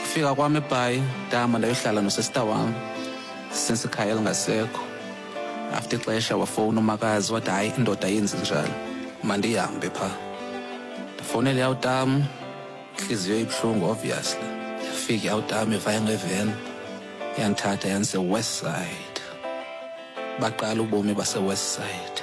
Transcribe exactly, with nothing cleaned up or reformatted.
Fika kwami eBhayi ndahamba ndayohlala nosista wami since ikhaya lingasekho. After ixesha wafona umakazi wathi hayi indoda yenzi njalo mandihambe pha. Ndafonela yawutam inhliziyo ibuhlungu obviously. Yafika yawutam ivaya ngevan yandithatha yandise West Side. Baqala ubomi base West Side.